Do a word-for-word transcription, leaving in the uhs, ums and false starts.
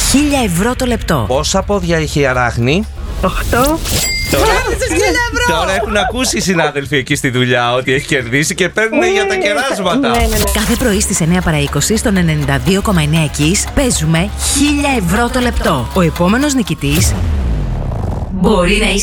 χίλια ευρώ το λεπτό. Πόσα πόδια έχει η αράχνη? Οχτώ. Τώρα, τώρα έχουν ακούσει οι συνάδελφοι εκεί στη δουλειά ότι έχει κερδίσει και παίρνουν για τα κεράσματα. Ναι, ναι, ναι. Κάθε πρωί στις εννιά παρά είκοσι στον ενενήντα δύο κόμμα εννιά Kiss παίζουμε χίλια ευρώ το λεπτό. Ο επόμενος νικητής μπορεί να